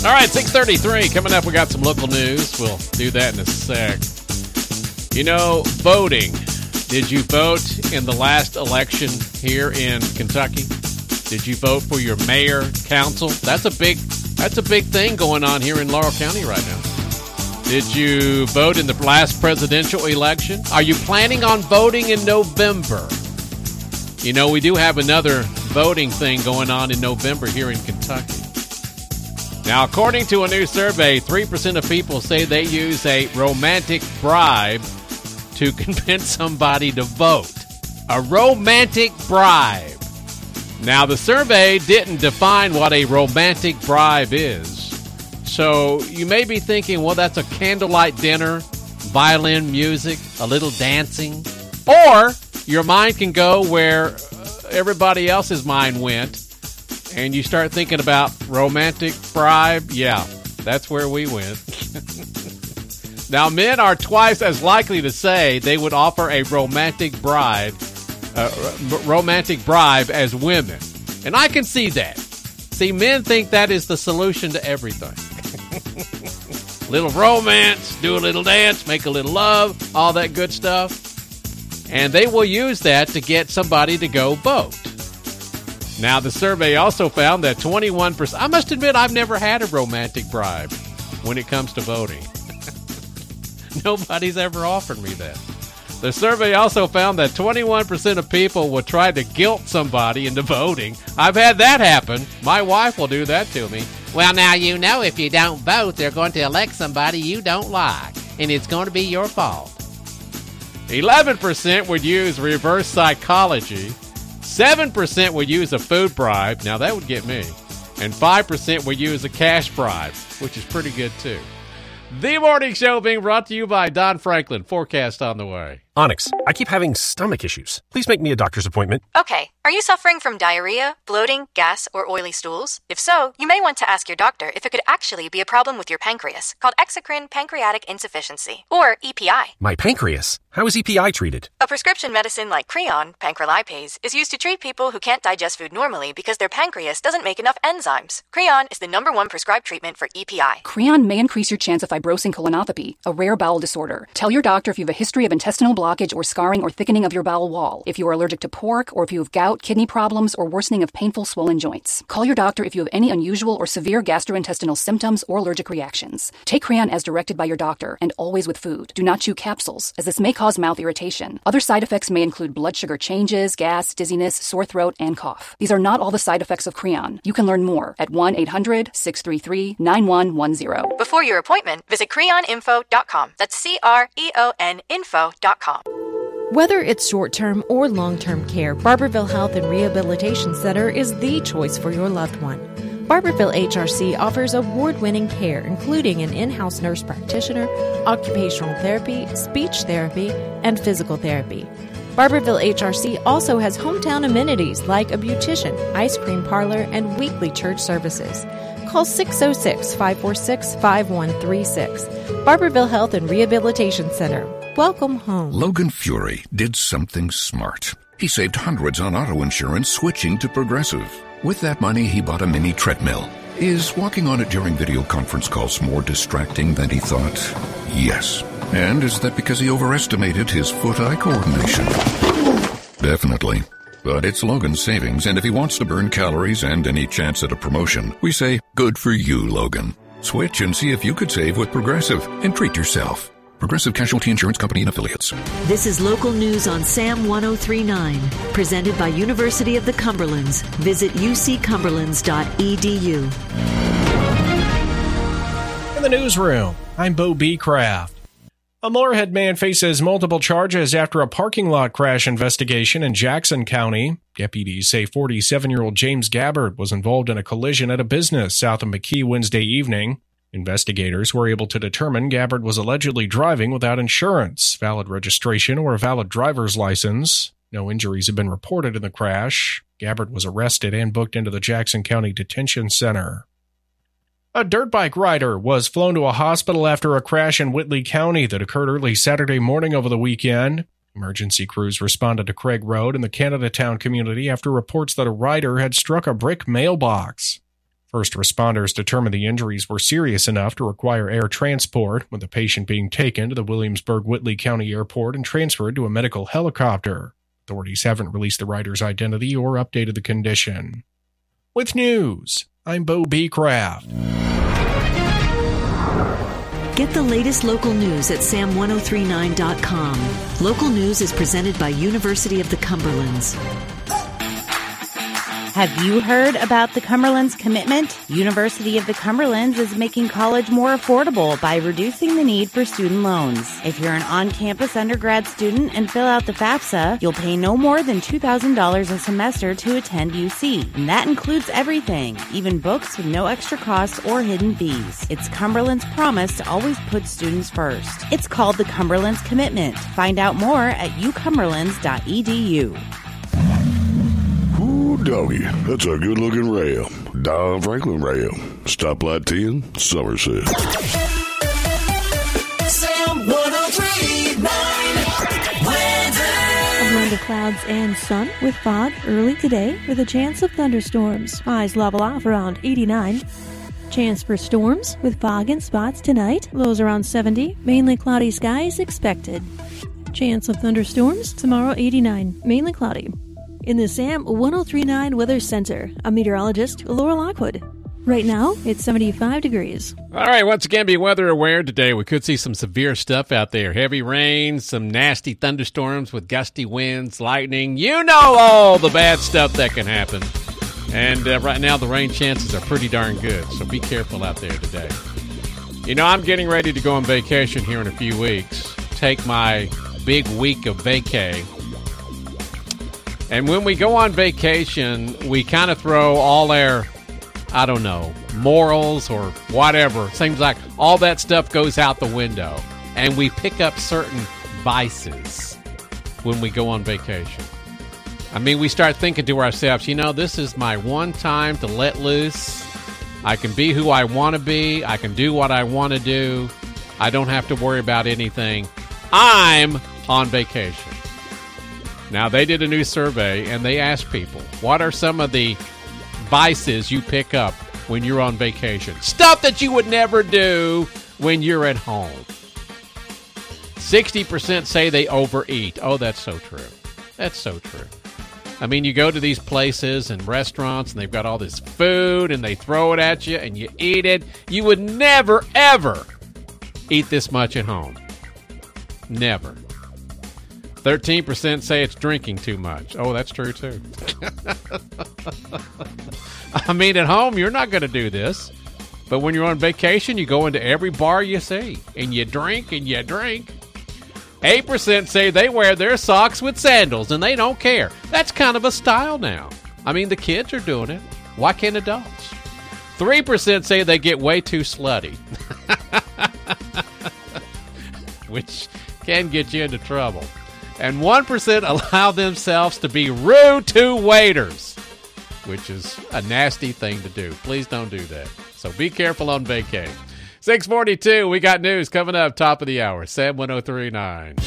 All right, 6:33. Coming up, we got some local news. We'll do that in a sec. You know, voting. Did you vote in the last election here in Kentucky? Did you vote for your mayor, council? That's a big thing going on here in Laurel County right now. Did you vote in the last presidential election? Are you planning on voting in November? You know, we do have another voting thing going on in November here in Kentucky. Now, according to a new survey, 3% of people say they use a romantic bribe to convince somebody to vote. A romantic bribe. Now, the survey didn't define what a romantic bribe is. So you may be thinking, well, that's a candlelight dinner, violin music, a little dancing. Or your mind can go where everybody else's mind went, and you start thinking about romantic bribe. Yeah, that's where we went. Now, men are twice as likely to say they would offer a romantic bribe as women. And I can see that. See, men think that is the solution to everything. Little romance, do a little dance, make a little love, all that good stuff. And they will use that to get somebody to go vote. Now, the survey also found that 21%... I must admit, I've never had a romantic bribe when it comes to voting. Nobody's ever offered me that. The survey also found that 21% of people will try to guilt somebody into voting. I've had that happen. My wife will do that to me. Well, now you know if you don't vote, they're going to elect somebody you don't like, and it's going to be your fault. 11% would use reverse psychology. 7% would use a food bribe. Now, that would get me. And 5% would use a cash bribe, which is pretty good, too. The Morning Show being brought to you by Don Franklin. Forecast on the way. Onyx, I keep having stomach issues. Please make me a doctor's appointment. Okay. Are you suffering from diarrhea, bloating, gas, or oily stools? If so, you may want to ask your doctor if it could actually be a problem with your pancreas, called exocrine pancreatic insufficiency, or EPI. My pancreas? How is EPI treated? A prescription medicine like Creon, pancrelipase, is used to treat people who can't digest food normally because their pancreas doesn't make enough enzymes. Creon is the #1 prescribed treatment for EPI. Creon may increase your chance of fibrosing colonopathy, a rare bowel disorder. Tell your doctor if you have a history of intestinal blockage or scarring or thickening of your bowel wall, if you are allergic to pork, or if you have gout, kidney problems, or worsening of painful swollen joints. Call your doctor if you have any unusual or severe gastrointestinal symptoms or allergic reactions. Take Creon as directed by your doctor, and always with food. Do not chew capsules, as this may cause mouth irritation. Other side effects may include blood sugar changes, gas, dizziness, sore throat, and cough. These are not all the side effects of Creon. You can learn more at 1-800-633-9110. Before your appointment, visit creoninfo.com. That's CREON info.com. Whether it's short-term or long-term care, Barberville Health and Rehabilitation Center is the choice for your loved one. Barberville HRC offers award-winning care, including an in-house nurse practitioner, occupational therapy, speech therapy, and physical therapy. Barberville HRC also has hometown amenities like a beautician, ice cream parlor, and weekly church services. Call 606-546-5136. Barberville Health and Rehabilitation Center. Welcome home. Logan Fury did something smart. He saved hundreds on auto insurance switching to Progressive. With that money, he bought a mini treadmill. Is walking on it during video conference calls more distracting than he thought? Yes. And is that because he overestimated his foot-eye coordination? Definitely. But it's Logan's savings, and if he wants to burn calories and any chance at a promotion, we say, good for you, Logan. Switch and see if you could save with Progressive and treat yourself. Progressive Casualty Insurance Company and Affiliates. This is local news on SAM 1039, presented by University of the Cumberlands. Visit uccumberlands.edu. In the newsroom, I'm Bo B. Kraft. A Moorhead man faces multiple charges after a parking lot crash investigation in Jackson County. Deputies say 47-year-old James Gabbard was involved in a collision at a business south of McKee Wednesday evening. Investigators were able to determine Gabbard was allegedly driving without insurance, valid registration, or a valid driver's license. No injuries have been reported in the crash. Gabbard was arrested and booked into the Jackson County Detention Center. A dirt bike rider was flown to a hospital after a crash in Whitley County that occurred early Saturday morning over the weekend. Emergency crews responded to Craig Road in the Canada Town community after reports that a rider had struck a brick mailbox. First responders determined the injuries were serious enough to require air transport, with the patient being taken to the Williamsburg-Whitley County Airport and transferred to a medical helicopter. Authorities haven't released the rider's identity or updated the condition. With news, I'm Bo B. Craft. Get the latest local news at sam1039.com. Local news is presented by University of the Cumberlands. Have you heard about the Cumberlands Commitment? University of the Cumberlands is making college more affordable by reducing the need for student loans. If you're an on-campus undergrad student and fill out the FAFSA, you'll pay no more than $2,000 a semester to attend UC. And that includes everything, even books with no extra costs or hidden fees. It's Cumberland's promise to always put students first. It's called the Cumberlands Commitment. Find out more at ucumberlands.edu. Doggy, that's a good-looking rail. Don Franklin Rail. Stoplight 10, Somerset. Sam 103.9 weather. A blend of clouds and sun with fog early today with a chance of thunderstorms. Highs level off around 89. Chance for storms with fog in spots tonight. Lows around 70. Mainly cloudy skies expected. Chance of thunderstorms tomorrow 89. Mainly cloudy. In the SAM 103.9 Weather Center, I'm meteorologist Laura Lockwood. Right now, it's 75 degrees. All right, once again, be weather aware today. We could see some severe stuff out there. Heavy rain, some nasty thunderstorms with gusty winds, lightning. You know all the bad stuff that can happen. And right now, the rain chances are pretty darn good, so be careful out there today. You know, I'm getting ready to go on vacation here in a few weeks. Take my big week of vacay. And when we go on vacation, we kind of throw all our, I don't know, morals or whatever. Seems like all that stuff goes out the window. And we pick up certain vices when we go on vacation. I mean, we start thinking to ourselves, you know, this is my one time to let loose. I can be who I want to be. I can do what I want to do. I don't have to worry about anything. I'm on vacation. Now, they did a new survey, and they asked people, what are some of the vices you pick up when you're on vacation? Stuff that you would never do when you're at home. 60% say they overeat. Oh, that's so true. That's so true. I mean, you go to these places and restaurants, and they've got all this food, and they throw it at you, and you eat it. You would never, ever eat this much at home. Never. 13% say it's drinking too much. Oh, that's true, too. I mean, at home, you're not going to do this. But when you're on vacation, you go into every bar you see. And you drink, and you drink. 8% say they wear their socks with sandals, and they don't care. That's kind of a style now. I mean, the kids are doing it. Why can't adults? 3% say they get way too slutty. Which can get you into trouble. And 1% allow themselves to be rude to waiters, which is a nasty thing to do. Please don't do that. So be careful on vacay. 6:42, we got news coming up top of the hour. Sam 103.9.